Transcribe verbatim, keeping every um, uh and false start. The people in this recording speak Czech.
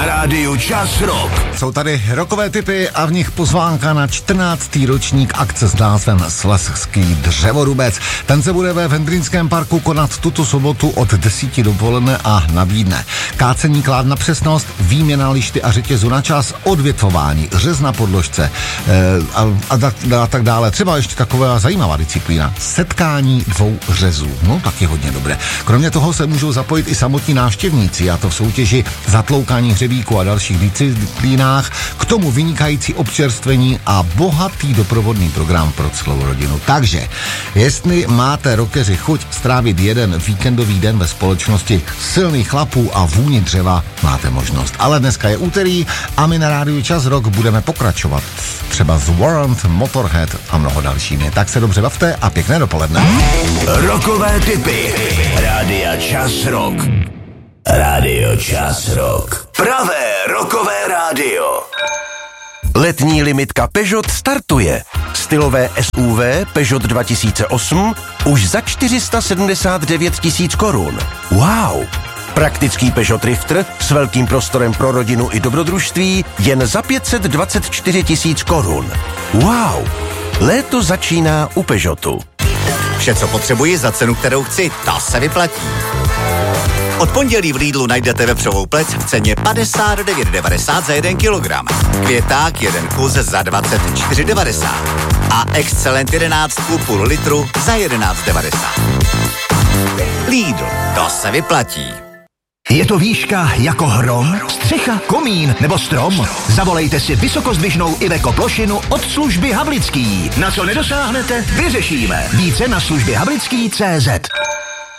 Rádiu Čas Rock. Jsou tady rockové tipy a v nich pozvánka na čtrnáctý ročník akce s názvem Slezský dřevorubec. Ten se bude ve Vendrínském parku konat tuto sobotu od desíti dopoledne a nabídne kácení klád na přesnost, výměna lišty a řetězu na čas, odvětvování, řez na podložce e, a, a, a tak dále. Třeba ještě taková zajímavá disciplína. Setkání dvou řezů. No, taky hodně dobré. Kromě toho se můžou zapojit i samotní návštěvníci, a to v soutěži zatloukání hřebíku a dalších disciplínách, k tomu vynikající občerstvení a bohatý doprovodný program pro celou rodinu. Takže, jestli máte rockeři chuť strávit jeden víkendový den ve společnosti silných chlapů a vůni dřeva, máte možnost. Ale dneska je úterý a my na rádiu Čas Rock budeme pokračovat. Třeba z Warrant, Motorhead a mnoho dalšími. Tak se dobře bavte a pěkné dopoledne. Rockové tipy. Rádia Čas Rock. Rádio Čas Rock. Pravé rockové rádio. Letní limitka Peugeot startuje. Stylové S U V Peugeot dva tisíce osm už za čtyři sta sedmdesát devět tisíc korun. Wow! Praktický Peugeot Drifter s velkým prostorem pro rodinu i dobrodružství jen za pět set dvacet čtyři tisíc korun. Wow! Léto začíná u Peugeotu. Vše, co potřebuji za cenu, kterou chci, to se vyplatí. Od pondělí v Lidlu najdete vepřovou plec v ceně padesát devět devadesát za jeden kilogram. Květák jeden kus za dvacet čtyři devadesát. A Excellent jedenáct půl litru za jedenáct devadesát. Lidl, to se vyplatí. Je to výška jako hrom, střecha, komín nebo strom? Zavolejte si vysokozdvižnou Iveco plošinu od služby Havlický. Na co nedosáhnete, vyřešíme. Více na službě havlický tečka cé zet.